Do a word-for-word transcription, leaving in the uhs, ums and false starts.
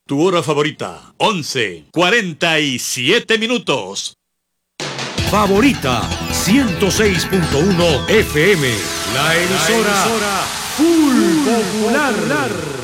Tu hora favorita, once, cuarenta y siete minutos. Favorita, ciento seis punto uno F M. La emisora, La emisora Full Popular. Popular.